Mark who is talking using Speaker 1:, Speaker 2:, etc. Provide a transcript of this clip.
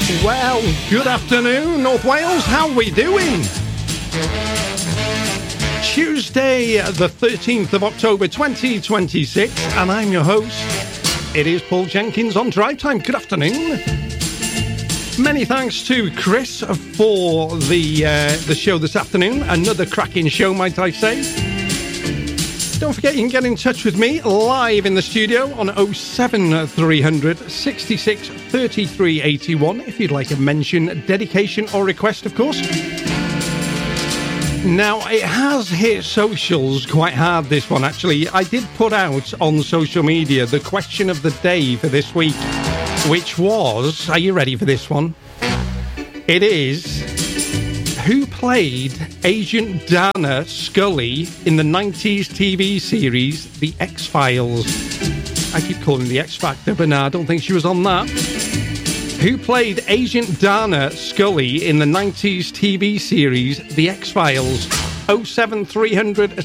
Speaker 1: Well, good afternoon, North Wales. How are we doing? Tuesday, the 13th of October, 2026, and I'm your host. It is Paul Jenkins on Drive Time. Good afternoon. Many thanks to Chris for the show this afternoon. Another cracking show, might I say. Don't forget you can get in touch with me live in the studio on 07300 66 33 81 if you'd like a mention, dedication or request, of course. Now, it has hit socials quite hard, this one, actually. I did put out on social media the question of the day for this week, which was, are you ready for this one? It is, who played Agent Dana Scully in the 90s TV series The X-Files? I keep calling the X Factor, but no, I don't think she was on that. Who played Agent Dana Scully in the 90s TV series The X-Files? 07300